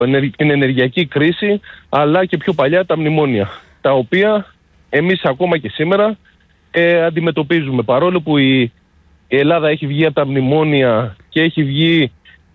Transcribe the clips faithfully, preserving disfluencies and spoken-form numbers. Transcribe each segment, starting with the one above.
την ενεργειακή κρίση, αλλά και πιο παλιά τα μνημόνια, τα οποία εμείς ακόμα και σήμερα ε, αντιμετωπίζουμε. Παρόλο που η, η Ελλάδα έχει βγει από τα μνημόνια και έχει βγει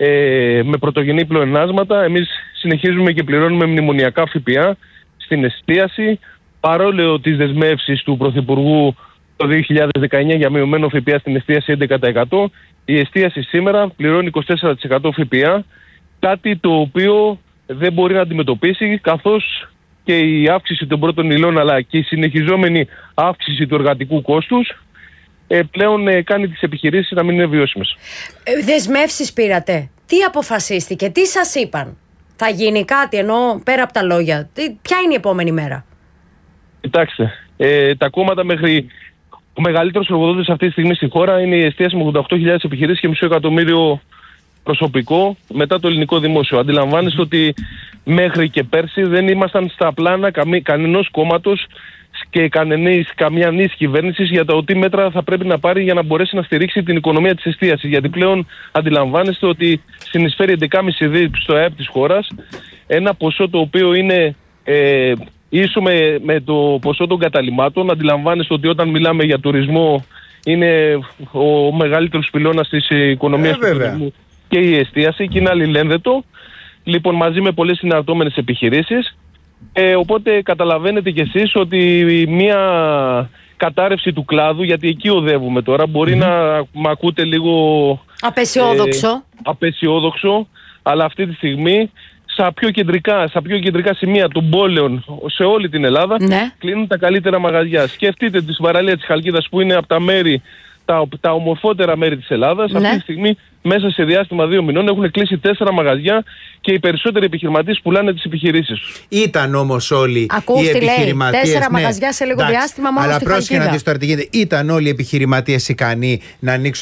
ε, με πρωτογενή πλεονάσματα, εμείς συνεχίζουμε και πληρώνουμε μνημονιακά ΦΠΑ στην εστίαση, παρόλο τις δεσμεύσεις του Πρωθυπουργού το δύο χιλιάδες δεκαεννιά για μειωμένο ΦΠΑ στην εστίαση έντεκα τοις εκατό, η εστίαση σήμερα πληρώνει είκοσι τέσσερα τοις εκατό ΦΠΑ, κάτι το οποίο δεν μπορεί να αντιμετωπίσει, καθώς και η αύξηση των πρώτων υλών αλλά και η συνεχιζόμενη αύξηση του εργατικού κόστους ε, πλέον ε, κάνει τις επιχειρήσεις να μην είναι βιώσιμες. Ε, δεσμεύσεις πήρατε. Τι αποφασίστηκε, τι σας είπαν? Θα γίνει κάτι, ενώ πέρα από τα λόγια? Τι, ποια είναι η επόμενη μέρα? Κοιτάξτε, ε, τα κόμματα μέχρι... Ο μεγαλύτερος εργοδότης αυτή τη στιγμή στη χώρα είναι η εστίαση με ογδόντα οκτώ χιλιάδες επιχειρήσεις και μισό εκατομμύριο προσωπικό μετά το ελληνικό δημόσιο. Αντιλαμβάνεστε ότι μέχρι και πέρσι δεν ήμασταν στα πλάνα κανενός κόμματος και κανενής, καμία νης κυβέρνησης για το τι μέτρα θα πρέπει να πάρει για να μπορέσει να στηρίξει την οικονομία της εστίασης. Γιατί πλέον αντιλαμβάνεστε ότι συνεισφέρει έντεκα κόμμα πέντε δις στο ΑΕΠ της χώρας, ένα ποσό το οποίο είναι ε, ίσο με, με το ποσό των καταλυμάτων. Αντιλαμβάνεστε ότι όταν μιλάμε για τουρισμό είναι ο μεγαλύτερος πυλώνας της οικονομίας ε, του τουρισμού και η εστίαση, και είναι αλληλένδετο. Λοιπόν, μαζί με πολλές συναρτώμενες επιχειρήσεις. Ε, οπότε καταλαβαίνετε κι εσείς ότι μια κατάρρευση του κλάδου, γιατί εκεί οδεύουμε τώρα, μπορεί mm. να μ' ακούτε λίγο απεσιόδοξο. Ε, απεσιόδοξο, αλλά αυτή τη στιγμή στα πιο κεντρικά, στα πιο κεντρικά σημεία των πόλεων σε όλη την Ελλάδα ναι. κλείνουν τα καλύτερα μαγαζιά. Σκεφτείτε τη παραλία της Χαλκίδας που είναι από τα μέρη, τα, τα ομορφότερα μέρη της Ελλάδας. Ναι. Αυτή τη στιγμή μέσα σε διάστημα δύο μηνών έχουν κλείσει τέσσερα μαγαζιά και οι περισσότεροι επιχειρηματίες πουλάνε τις επιχειρήσεις τους. Ήταν όμως όλοι Ακούστε, οι επιχειρηματίες. Λέει, τέσσερα ναι, μαγαζιά σε λίγο εντάξει, διάστημα μόνο στη Χαλκίδα. Αλλά πρόσεχε να δεις τώρα τι γίνεται. Ήταν όλοι οι επιχειρηματίες ικανοί να ανοίξουν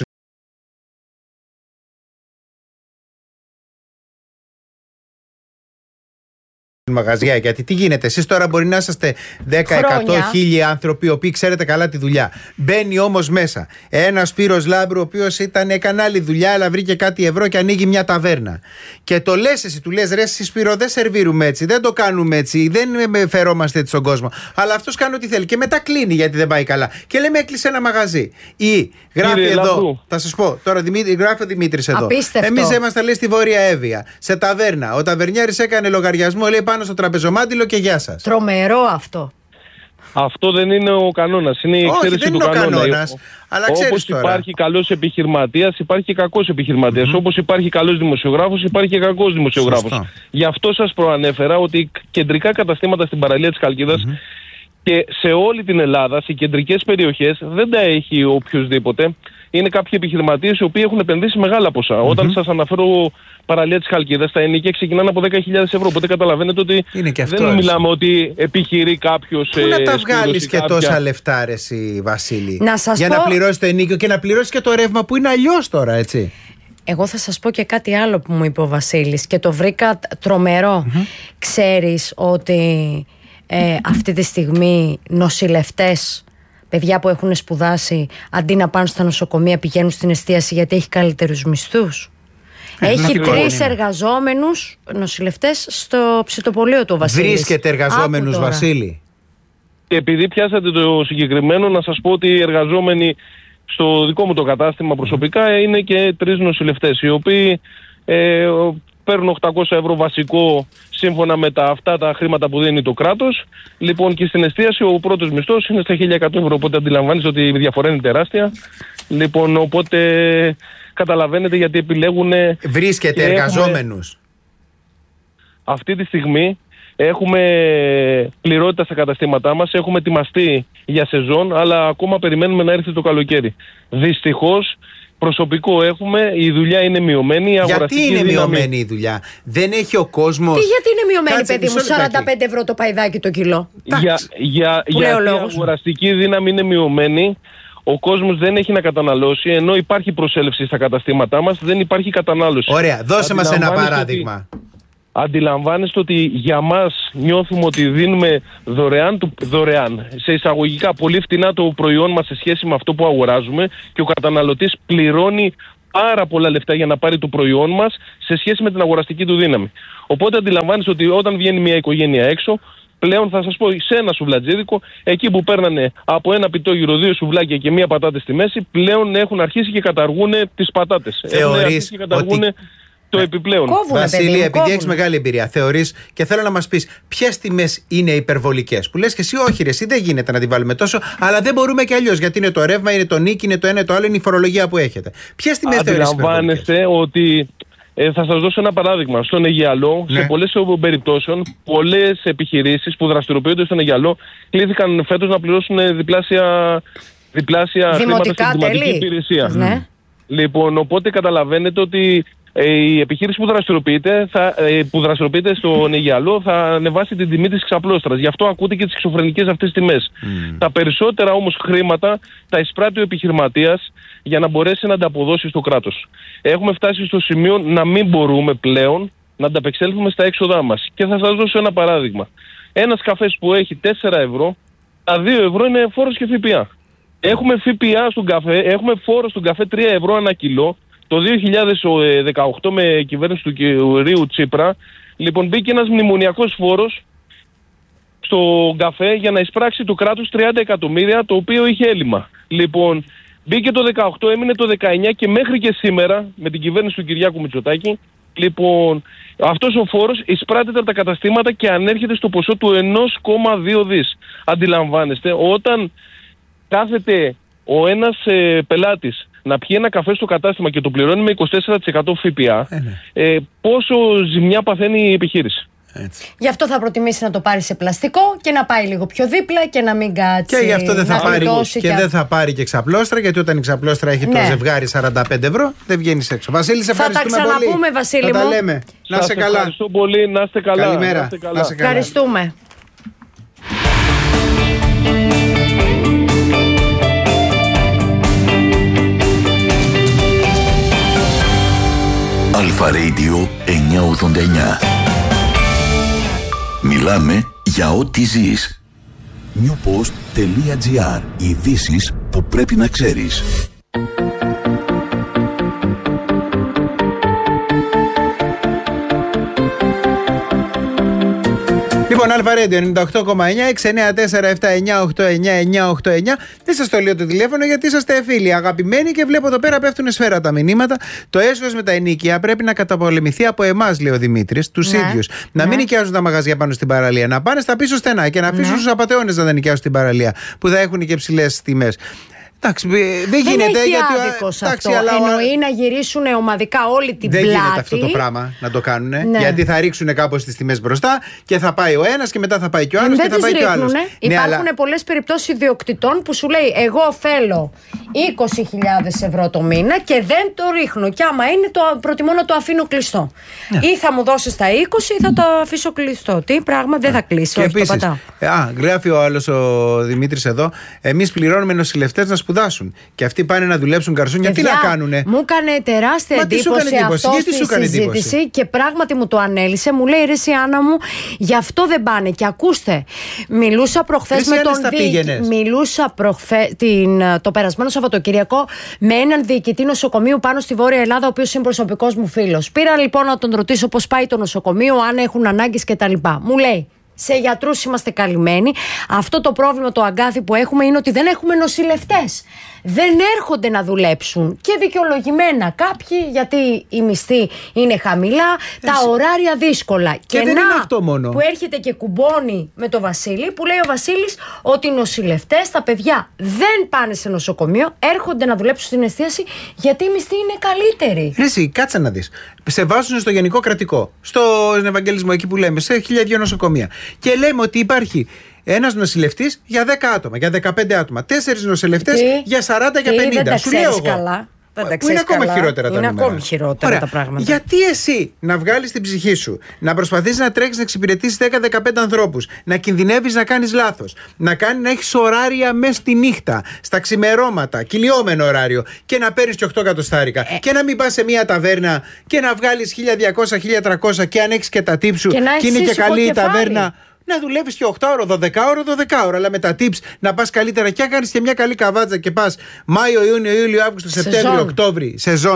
μαγαζιά? Γιατί τι γίνεται, εσείς τώρα μπορεί να είσαστε δέκα, εκατό, χίλιοι άνθρωποι οι οποίοι ξέρετε καλά τη δουλειά. Μπαίνει όμως μέσα ένας Σπύρος Λάμπρου, ο οποίος ήταν, έκανε άλλη δουλειά, αλλά βρήκε κάτι ευρώ και ανοίγει μια ταβέρνα. Και το λες εσύ, του λες ρε εσύ Σπύρο, δεν σερβίρουμε έτσι, δεν το κάνουμε έτσι, δεν φερόμαστε έτσι στον κόσμο. Αλλά αυτός κάνει ό,τι θέλει και μετά κλείνει γιατί δεν πάει καλά. Και λέμε έκλεισε ένα μαγαζί. Ή γράφει Κύριε εδώ, Λαμπρού. Θα σας πω τώρα, γράφει ο Δημήτρης εδώ. Εμείς είμαστε λέει στη Βόρεια Εύβοια, σε ταβέρνα. Ο ταβερνιάρης έκανε λογαριασμό, λέει πάνω στο τραπεζομάντιλο και γεια σας. Τρομερό αυτό. Αυτό δεν είναι ο κανόνας, είναι η εξαίρεση του κανόνα. Κανόνας, αλλά όπως υπάρχει καλός επιχειρηματίας, υπάρχει και κακός επιχειρηματίας. Mm-hmm. Όπως υπάρχει καλός δημοσιογράφος, υπάρχει και κακός δημοσιογράφος. Σωστό. Γι' αυτό σας προανέφερα ότι κεντρικά καταστήματα στην παραλία της Χαλκίδας mm-hmm. και σε όλη την Ελλάδα, σε κεντρικές περιοχές, δεν τα έχει οποιοδήποτε. Είναι κάποιοι επιχειρηματίες οι οποίοι έχουν επενδύσει μεγάλα ποσά. Mm-hmm. Όταν σας αναφέρω παραλία της Χαλκίδας, τα ενοικία ξεκινάνε από δέκα χιλιάδες ευρώ. Οπότε καταλαβαίνετε ότι δεν μιλάμε ότι επιχειρεί κάποιος. Πού να τα βγάλεις και κάποια... τόσα λεφτά, ρε εσύ, Βασίλη, να σας για πω... να πληρώσεις το ενοίκιο και να πληρώσεις και το ρεύμα που είναι αλλιώς τώρα, έτσι. Εγώ θα σας πω και κάτι άλλο που μου είπε ο Βασίλης και το βρήκα τρομερό. Mm-hmm. Ξέρεις ότι ε, αυτή τη στιγμή νοσηλευτές, παιδιά που έχουν σπουδάσει, αντί να πάνε στα νοσοκομεία πηγαίνουν στην εστίαση γιατί έχει καλύτερους μισθούς. Ε, έχει τρεις εργαζόμενους νοσηλευτές στο ψητοπολείο του Βασίλη. Βρίσκεται εργαζόμενους, Βασίλη. Και επειδή πιάσατε το συγκεκριμένο, να σας πω ότι οι εργαζόμενοι στο δικό μου το κατάστημα προσωπικά είναι και τρεις νοσηλευτές, οι οποίοι ε, παίρνουν οκτακόσια ευρώ βασικό σύμφωνα με τα, αυτά τα χρήματα που δίνει το κράτος. Λοιπόν, και στην εστίαση ο πρώτος μισθός είναι στα χίλια εκατό ευρώ, οπότε αντιλαμβάνεστε ότι η διαφορά είναι τεράστια. Λοιπόν, οπότε καταλαβαίνετε γιατί επιλέγουν. Βρίσκεται εργαζόμενους. Έχουμε... Αυτή τη στιγμή έχουμε πληρότητα στα καταστήματά μας, έχουμε ετοιμαστεί για σεζόν, αλλά ακόμα περιμένουμε να έρθει το καλοκαίρι. Δυστυχώς προσωπικό έχουμε, η δουλειά είναι μειωμένη. Η γιατί είναι δύναμη... μειωμένη η δουλειά, δεν έχει ο κόσμος. Τι, γιατί είναι μειωμένη, κάτσε, παιδί μου, σαράντα πέντε ευρώ το παϊδάκι το κιλό. Για, για, γιατί η αγοραστική δύναμη είναι μειωμένη. Ο κόσμος δεν έχει να καταναλώσει, ενώ υπάρχει προσέλευση στα καταστήματά μας, δεν υπάρχει κατανάλωση. Ωραία, δώσε μας ένα παράδειγμα. Ότι, αντιλαμβάνεστε ότι για μας νιώθουμε ότι δίνουμε δωρεάν, δωρεάν, σε εισαγωγικά πολύ φτηνά το προϊόν μας σε σχέση με αυτό που αγοράζουμε και ο καταναλωτής πληρώνει πάρα πολλά λεφτά για να πάρει το προϊόν μας σε σχέση με την αγοραστική του δύναμη. Οπότε αντιλαμβάνεσαι ότι όταν βγαίνει μια οικογένεια έξω, πλέον θα σας πω σε ένα σουβλατζίδικο, εκεί που παίρνανε από ένα πιτόγυρο δύο σουβλάκια και μία πατάτα στη μέση, πλέον έχουν αρχίσει και καταργούν τις πατάτες. Έχουν αρχίσει και καταργούν ότι... το επιπλέον. Κόβουνε, Βασίλη, παιδί μου, επειδή κόβουνε. έχεις μεγάλη εμπειρία, θεωρείς και θέλω να μας πεις ποιες τιμές είναι υπερβολικές. Που λες και εσύ, όχι, ρε, εσύ δεν γίνεται να τη βάλουμε τόσο, αλλά δεν μπορούμε και αλλιώς. Γιατί είναι το ρεύμα, είναι το νίκη, είναι το ένα, το άλλο, είναι η φορολογία που έχετε. Ποιες τιμές θεωρείς υπερβολικές? Αντιλαμβάνεστε ότι. Ε, θα σας δώσω ένα παράδειγμα. Στον Αιγιαλό, Ναι. σε πολλές περιπτώσεων, πολλές επιχειρήσεις που δραστηριοποιούνται στον Αιγιαλό κλήθηκαν φέτος να πληρώσουν διπλάσια, διπλάσια χρήματα στην δημοτική υπηρεσία. Ναι. Λοιπόν, οπότε καταλαβαίνετε ότι ε, η επιχείρηση που δραστηριοποιείται, θα, ε, που δραστηριοποιείται στον Αιγιαλό θα ανεβάσει την τιμή της εξαπλώστρας. Γι' αυτό ακούτε και τις εξωφρενικές αυτές τιμές. Mm. Τα περισσότερα όμως χρήματα τα εισπράττει ο επιχειρηματίας για να μπορέσει να ανταποδώσει στο κράτος. Έχουμε φτάσει στο σημείο να μην μπορούμε πλέον να ανταπεξέλθουμε στα έξοδά μας. Και θα σας δώσω ένα παράδειγμα. Ένας καφές που έχει τέσσερα ευρώ, τα δύο ευρώ είναι φόρος και ΦΠΑ. Έχουμε ΦΠΑ στον καφέ, έχουμε φόρο στον καφέ τρία ευρώ ανά κιλό. Το δύο χιλιάδες δεκαοκτώ με κυβέρνηση του κυρίου Τσίπρα, λοιπόν, μπήκε ένας μνημονιακός φόρος στο καφέ για να εισπράξει το κράτος τριάντα εκατομμύρια, το οποίο είχε έλλειμμα. Λοιπόν, μπήκε το δεκαοκτώ, έμεινε το δεκαεννιά και μέχρι και σήμερα με την κυβέρνηση του Κυριάκου Μητσοτάκη, λοιπόν, αυτός ο φόρος εισπράττεται από τα καταστήματα και ανέρχεται στο ποσό του ένα κόμμα δύο δις. Αντιλαμβάνεστε, όταν κάθεται ο ένας ε, πελάτης να πιει ένα καφέ στο κατάστημα και το πληρώνει με είκοσι τέσσερα τοις εκατό ΦΠΑ, ε, ναι. ε, πόσο ζημιά παθαίνει η επιχείρηση. Έτσι. Γι' αυτό θα προτιμήσει να το πάρει σε πλαστικό και να πάει λίγο πιο δίπλα και να μην κάτσει. Και γι' αυτό δεν θα, πάρει, και και δεν θα πάρει και ξαπλώστρα, γιατί όταν η ξαπλώστρα έχει ναι. το ζευγάρι σαράντα πέντε ευρώ, δεν βγαίνει έξω. Βασίλη, σε ευχαριστούμε πολύ. Θα τα ξαναπούμε, Βασίλη θα μου. Τα λέμε. Να είστε καλά. Ευχαριστώ πολύ, να είστε καλά. Καλημέρα. Να είστε καλά. Να είστε καλά. Ευχαριστούμε. Αλφα Radio εννιακόσια ογδόντα εννιά. Μιλάμε για ό,τι ζεις. newpost.gr. Ειδήσεις που πρέπει να ξέρεις. Λοιπόν, Αλφα Radio ενενήντα οκτώ κόμμα εννιά, έξι εννιά τέσσερα επτά εννιά οκτώ εννιά εννιά οκτώ εννιά. Δεν σας το λέω το τηλέφωνο γιατί είσαστε φίλοι, αγαπημένοι και βλέπω εδώ πέρα πέφτουν σφαίρα τα μηνύματα. Το έσοδο με τα ενοίκια πρέπει να καταπολεμηθεί από εμάς, λέει ο Δημήτρης, τους ναι. ίδιους. Να ναι. μην νοικιάζουν τα μαγαζιά πάνω στην παραλία, να πάνε στα πίσω στενά και να αφήσουν ναι. στους απατεώνες να τα νοικιάσουν στην παραλία, που θα έχουν και ψηλές τιμές. Εντάξει, δεν γίνεται. Δεν έχει γιατί άδικο σε εντάξει, αυτό. αλλά εννοεί να γυρίσουν ομαδικά όλη την δεν πλάτη. Δεν γίνεται αυτό το πράγμα να το κάνουν. Ναι. Γιατί θα ρίξουν κάπως τις τιμές μπροστά και θα πάει ο ένας και μετά θα πάει και ο άλλος και θα πάει και ο άλλος. Υπάρχουν ναι, αλλά... πολλές περιπτώσεις ιδιοκτητών που σου λέει: εγώ θέλω είκοσι χιλιάδες ευρώ το μήνα και δεν το ρίχνω. Και άμα είναι, το προτιμώ να το αφήνω κλειστό. Ναι. Ή θα μου δώσεις τα είκοσι ή θα το αφήσω κλειστό. Τι πράγμα, δεν θα κλείσει. Όχι, επίσης, το πατάω. Α, γράφει ο άλλος ο Δημήτρης εδώ: εμείς πληρώνουμε νοσηλευτές να σπουδάσουν. Και αυτοί πάνε να δουλέψουν καρσούνια. Τι να κάνουνε. Μου έκανε τεράστια Μα εντύπωση, εντύπωση αυτό γιατί στη σου έκανε συζήτηση εντύπωση? Και πράγματι μου το ανέλησε. Μου λέει: ρε εσύ Άννα μου, γι' αυτό δεν πάνε. Και ακούστε, μιλούσα προχθές με τον διοικητή. Μιλούσα προχθές, την, το περασμένο Σαββατοκυριακό με έναν διοικητή νοσοκομείου πάνω στη Βόρεια Ελλάδα, ο οποίος είναι προσωπικός μου φίλος. Πήρα λοιπόν να τον ρωτήσω πώς πάει το νοσοκομείο, αν έχουν ανάγκες κτλ. Μου λέει: σε γιατρούς είμαστε καλυμμένοι. Αυτό το πρόβλημα, το αγκάθι που έχουμε, είναι ότι δεν έχουμε νοσηλευτές. Δεν έρχονται να δουλέψουν και δικαιολογημένα. Κάποιοι γιατί οι μισθοί είναι χαμηλά, Εσύ. τα ωράρια δύσκολα. Και, και δεν να, είναι αυτό μόνο. Που έρχεται και κουμπώνει με το Βασίλη, που λέει ο Βασίλης ότι οι νοσηλευτές, τα παιδιά δεν πάνε σε νοσοκομείο, έρχονται να δουλέψουν στην εστίαση γιατί οι μισθοί είναι καλύτεροι. Εσύ, κάτσε να δεις. Σε βάζουν στο γενικό κρατικό, στον Ευαγγελισμό, εκεί που λέμε, σε χίλια δύο νοσοκομεία. Και λέμε ότι υπάρχει ένας νοσηλευτής για δέκα άτομα, για δεκαπέντε άτομα. Τέσσερις νοσηλευτές για σαράντα και πενήντα. Δεν τα Σου λέω εγώ. Καλά. Δεν τα που είναι ακόμα καλά. χειρότερα τα είναι νούμερα. ακόμη χειρότερα Ωραία. τα πράγματα. Γιατί εσύ να βγάλεις την ψυχή σου, να προσπαθείς να τρέξεις να εξυπηρετήσεις δέκα με δεκαπέντε ανθρώπους, να κινδυνεύεις να κάνεις λάθος, να, κάνει, να έχεις ωράρια μέσα στη νύχτα, στα ξημερώματα, κυλιόμενο ωράριο και να παίρνεις και οκτώ εκατοστάρικα ε. και να μην πας σε μια ταβέρνα και να βγάλεις χίλια διακόσια με χίλια τριακόσια και αν έχεις και τα τύψου και, και είναι και καλή η ταβέρνα. Να δουλεύεις και οκτώ ώρο, δώδεκα ώρο, δώδεκα ώρο. Αλλά με τα tips να πας καλύτερα και να κάνεις και μια καλή καβάτσα και πας Μάιο, Ιούνιο, Ιούλιο, Αύγουστο, Σεπτέμβριο, Οκτώβριο, σεζόν.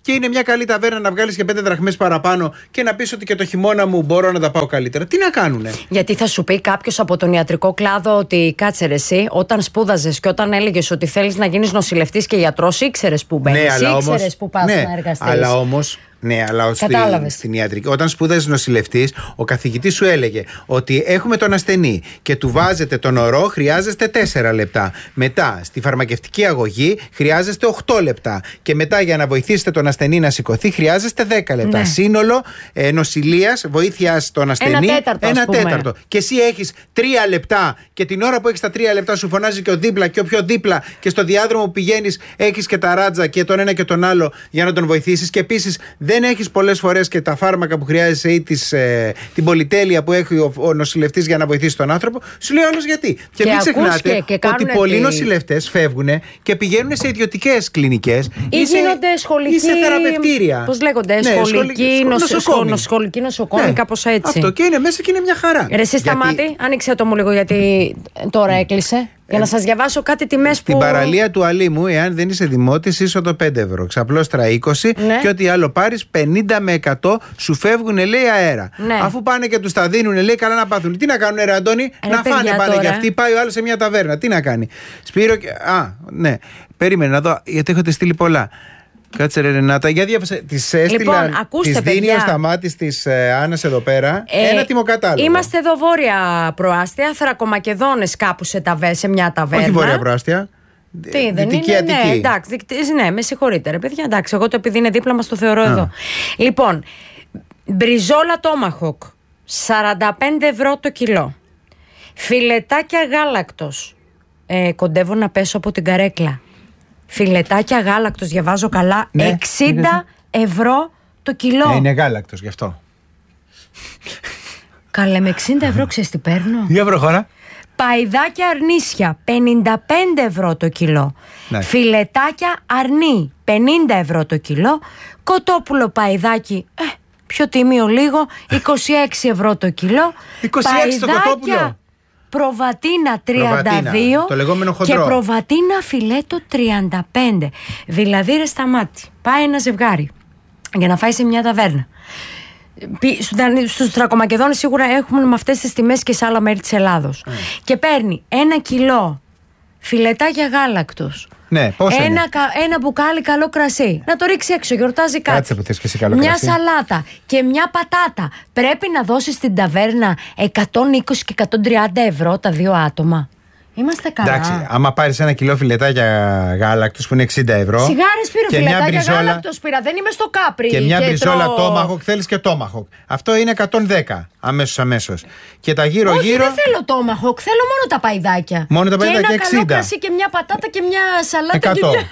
και είναι μια καλή ταβέρνα να βγάλεις και πέντε δραχμές παραπάνω και να πεις ότι και το χειμώνα μου μπορώ να τα πάω καλύτερα. Τι να κάνουνε. Γιατί θα σου πει κάποιος από τον ιατρικό κλάδο ότι κάτσε ρε εσύ, όταν σπούδαζες και όταν έλεγες ότι θέλεις να γίνεις νοσηλευτής και γιατρός, ήξερες που μπαίνεις, ναι, ήξερες που πας ναι, να εργαστείς. Αλλά όμως. Ναι, αλλά στη, στην ιατρική, όταν σπούδαζες νοσηλευτής, ο καθηγητής σου έλεγε ότι έχουμε τον ασθενή και του βάζετε τον ορό, χρειάζεστε τέσσερα λεπτά. Μετά, στη φαρμακευτική αγωγή, χρειάζεστε οκτώ λεπτά. Και μετά, για να βοηθήσετε τον ασθενή να σηκωθεί, χρειάζεστε δέκα λεπτά. Ναι. Σύνολο ε, νοσηλείας, βοήθειας τον ασθενή. Ένα τέταρτο. Ένα τέταρτο. Και εσύ έχεις τρία λεπτά και την ώρα που έχεις τα τρία λεπτά σου φωνάζει και ο δίπλα και ο πιο δίπλα και στο διάδρομο που πηγαίνεις έχεις και τα ράτζα και τον ένα και τον άλλο για να τον βοηθήσεις. Και επίσης δεν έχεις πολλές φορές και τα φάρμακα που χρειάζεσαι ή τις, ε, την πολυτέλεια που έχει ο, ο νοσηλευτής για να βοηθήσει τον άνθρωπο. Σου λέει όλος γιατί. Και, και μην ξεχνάτε και, και ότι πολλοί τη... νοσηλευτές φεύγουν και πηγαίνουν σε ιδιωτικές κλινικές ή, ή γίνονται σχολικοί. Ή σε θεραπευτήρια. Πώς λέγονται, ναι, σχολικοί νοσοκόμοι. Νοσοκομικοί νοσοκόμοι, ναι, κάπως έτσι. Αυτό και είναι μέσα και είναι μια χαρά. Ρε εσύ Σταμάτη, άνοιξε το μου λίγο γιατί τώρα έκλεισε. Για να σας διαβάσω κάτι τιμές στην που. Στην παραλία του Αλήμου, εάν δεν είσαι δημότης, είσοδο πέντε ευρώ. Ξαπλώστρα είκοσι, ναι, και ό,τι άλλο πάρεις πενήντα με εκατό σου φεύγουν, λέει, αέρα. Ναι. Αφού πάνε και τους τα δίνουν, λέει, καλά να πάθουν. Τι να κάνουν, ρε Αντώνη, ε, να φάνε πάνε κι αυτοί. Πάει ο άλλος σε μια ταβέρνα. Τι να κάνει. Σπύρο και. Α, ναι. Περίμενε να δω, γιατί έχω στείλει πολλά. Κάτσε ρε Ρενάτα, για διάβασα. Τις έστειλα. Λοιπόν, τις δίνει ο Σταμάτης της ε, Άννας εδώ πέρα. Ε, ένα τιμοκατάλογο. Είμαστε εδώ βόρεια προάστια, Θρακομακεδόνες κάπου σε, ταβέ, σε μια ταβέρνα. Όχι βόρεια προάστια. Τι, δεν είναι, ναι, εντάξει, ναι, με συγχωρείτε ρε παιδιά, εντάξει, εγώ το επειδή είναι δίπλα μας το θεωρώ Α. εδώ. Λοιπόν, μπριζόλα τόμαχοκ, σαράντα πέντε ευρώ το κιλό. Φιλετάκια γάλακτος, ε, κοντεύω να πέσω από την καρέκλα. Φιλετάκια γάλακτος, διαβάζω καλά, ναι, εξήντα ευρώ το κιλό. Ε, είναι γάλακτος γι' αυτό. Καλέ, με εξήντα ευρώ ξέρεις τι παίρνω. Για προχώρα. Παϊδάκια αρνίσια, πενήντα πέντε ευρώ το κιλό. Ναι. Φιλετάκια αρνί, πενήντα ευρώ το κιλό. Κοτόπουλο παϊδάκι, ε, πιο τιμίο λίγο, είκοσι έξι ευρώ το κιλό. είκοσι έξι το κοτόπουλο. Προβατίνα τριάντα δύο το λεγόμενο χοντρό. Και προβατίνα φιλέτο τριάντα πέντε. Δηλαδή ρε Σταμάτη, πάει ένα ζευγάρι για να φάει σε μια ταβέρνα. Στους Θρακομακεδόνες σίγουρα έχουμε με αυτές τις τιμές και σε άλλα μέρη της Ελλάδος. Mm. Και παίρνει ένα κιλό φιλετάκια γάλακτος. Ναι, πόσο ένα, είναι? ένα μπουκάλι καλό κρασί. Να το ρίξει έξω, γιορτάζει κάτι. Κάτσε που θες και εσύ καλό μια κρασί. σαλάτα και μια πατάτα. Πρέπει να δώσεις στην ταβέρνα εκατόν είκοσι και εκατόν τριάντα ευρώ τα δύο άτομα. Είμαστε καλά. Εντάξει, άμα πάρεις ένα κιλό φιλετάκια γάλακτος που είναι εξήντα ευρώ. Σιγάρες πήρα φιλετάκια μπριζόλα, γάλακτος πήρα, δεν είμαι στο Κάπρι. Και μια και μπριζόλα τρώω... τόμαχοκ, θέλεις και τόμαχοκ. Αυτό είναι εκατόν δέκα αμέσως αμέσως. Και τα γύρω Όχι, γύρω. Όχι, δεν θέλω τόμαχοκ, θέλω μόνο τα παϊδάκια. Μόνο τα παϊδάκια, και ένα εξήντα. Καλό κρασί και μια πατάτα και μια σαλάτα. εκατό. Και μια...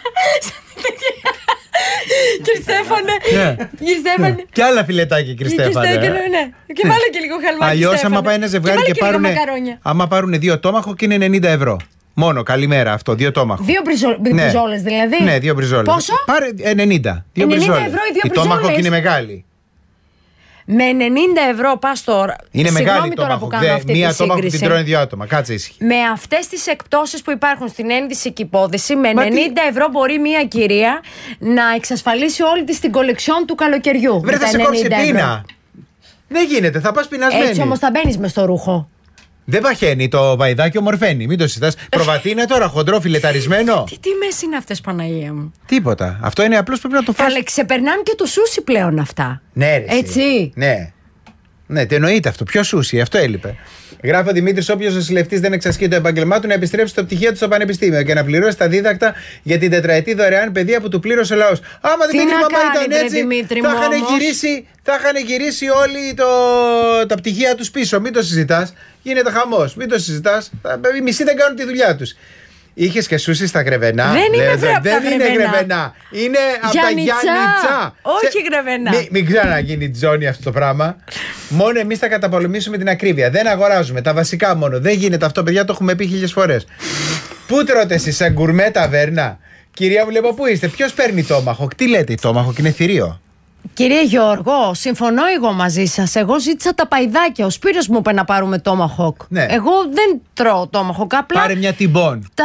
Κύριε Στέφανε, κύριε Στέφανε. Και άλλα φιλετάκια, κύριε Στέφανε. Και βάλε και λίγο χαλμάκι. Αλλιώς, άμα πάει ένα ζευγάρι και πάρουν. Άμα πάρουν δύο τόμαχοκ είναι ενενήντα ευρώ. Μόνο, καλημέρα αυτό, δύο τόμαχο. Δύο μπριζόλες δηλαδή. Ναι, δύο μπριζόλες. Πόσο? Πάρε ενενήντα. Δύο ενενήντα ευρώ οι δύο μπριζόλες. Η τόμαχο είναι μεγάλη. Με ενενήντα ευρώ πας τώρα. Είναι Συγγνώμη μεγάλη τώρα τόμαχο. που κάνω αυτή μία τη τόμαχο σύγκριση. την τρώνε δύο άτομα. Κάτσε ήσυχη. Με αυτές τις εκπτώσεις που υπάρχουν στην ένδυση και υπόδηση, με ενενήντα ευρώ μπορεί μία κυρία να εξασφαλίσει όλη της την κολεξιόν του καλοκαιριού. Βρε, θα σε κόψει πείνα. Δεν γίνεται, θα πας πεινασμένη. Έτσι όμως θα μπαίνεις μες στο ρούχο. Δεν παχαίνει το παϊδάκι, ομορφαίνει. Μην το συζητάς. Προβατίνα τώρα, χοντρό, φιλεταρισμένο. Τι τιμές είναι αυτές, Παναγία μου? Τίποτα. Αυτό είναι απλώς πρέπει να το φας. Καλέ, ξεπερνάνε και το σούσι πλέον αυτά. Ναι, ρε, έτσι. Ναι. Ναι, τι εννοείται αυτό. Ποιο σούσι, αυτό έλειπε. Γράφει ο Δημήτρης: όποιος νοσηλευτής δεν εξασκεί το επάγγελμά του, να επιστρέψει το πτυχίο του στο πανεπιστήμιο και να πληρώσει τα δίδακτα για την τετραετή δωρεάν παιδεία που του πλήρωσε ο λαός. Άμα Δημήτρη, μαμά ήταν έτσι, Δημήτρη, θα είχαν γυρίσει, θα είχαν γυρίσει όλοι το, τα πτυχία τους πίσω. Μην το συζητάς. Γίνεται χαμός. Μην το συζητάς. Οι μισοί δεν κάνουν τη δουλειά τους. Είχες και σούσι στα Γρεβενά. Δεν είναι βρε, δεν είναι Γρεβενά. Είναι από τα Γιάννητσά. Όχι Γρεβενά. Μην, μην ξαναγίνει τζόνι αυτό το πράγμα. Μόνο εμείς θα καταπολεμήσουμε την ακρίβεια. Δεν αγοράζουμε. Τα βασικά μόνο. Δεν γίνεται αυτό, παιδιά, το έχουμε πει χίλιες φορές. Πού τρώτε εσείς, σε γκουρμέ ταβέρνα? Κυρία μου, λέω, πού είστε? Ποιος παίρνει τόμαχοκ? Τι λέτε, η τόμαχοκ είναι θηρίο. Κύριε Γιώργο, συμφωνώ εγώ μαζί σας. Εγώ ζήτησα τα παϊδάκια. Ο Σπύρος μου είπε να πάρουμε τόμαχοκ. Ναι. Εγώ δεν τρώω τόμαχοκ. Απλά. Πάρε μια τυμπών. Τα...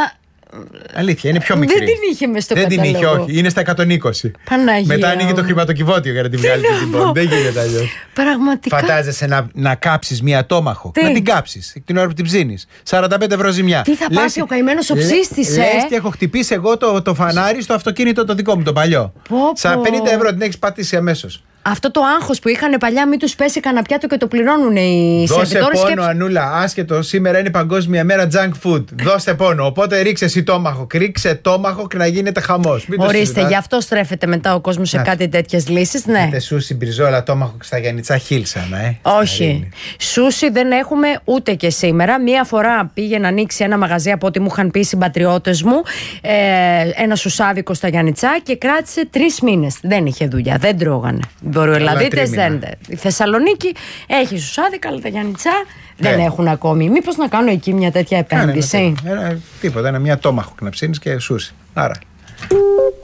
Αλήθεια, είναι πιο μικρή. Δεν την είχε μες στο Δεν κατάλογο. την είχε, όχι. Είναι στα εκατόν είκοσι. Παναγία. Μετά ανοίγει το χρηματοκιβώτιο για να την βγάλει την τιμόνη. Δεν γίνεται αλλιώς. Πραγματικά. Φαντάζεσαι να, να κάψεις μία τόμαχο. Τι? Να την κάψεις την ώρα που την ψήνεις. σαράντα πέντε ευρώ ζημιά. Τι θα πάθει ο καημένος ο ψήστης, ε? Λες και έχω χτυπήσει εγώ το, το φανάρι στο αυτοκίνητο το δικό μου, το παλιό. Πω, Σαν πω. πενήντα ευρώ την έχεις πατήσει αμέσως. Αυτό το άγχος που είχαν παλιά, μην τους πέσει κανένα πιάτο και το πληρώνουν οι Δώσε σερβιτόρες. πόνο, Σκέψου. Ανούλα. Άσχετο, σήμερα είναι Παγκόσμια Μέρα Junk Food. Δώστε πόνο. Οπότε ρίξε εσύ τόμαχο. Ρίξε τόμαχο και να γίνεται χαμός. Μην το Ορίστε, συζητάς. γι' αυτό στρέφεται μετά ο κόσμος σε Να. κάτι τέτοιες λύσεις. Ναι. Είτε σούσι, μπριζόλα, τόμαχο στα Γιαννιτσά χίλσανα, ε. Όχι. Σούσι δεν έχουμε ούτε και σήμερα. Μία φορά πήγε να ανοίξει ένα μαγαζί από ό,τι μου είχαν πει οι συμπατριώτες μου. Ε, ένα σουσάδικο στα Γιαννιτσά και κράτησε τρεις μήνες. Δεν είχε δουλειά. Δεν τρώγανε. Βορειοελλαδίτες δεν. Η Θεσσαλονίκη έχει σουσάδικα, αλλά τα Γιαννιτσά Ναι. δεν έχουν ακόμη. Μήπως να κάνω εκεί μια τέτοια επένδυση. Ένα, τίποτα, ένα, μια τόμαχο να ψήνεις και σούσι. Άρα.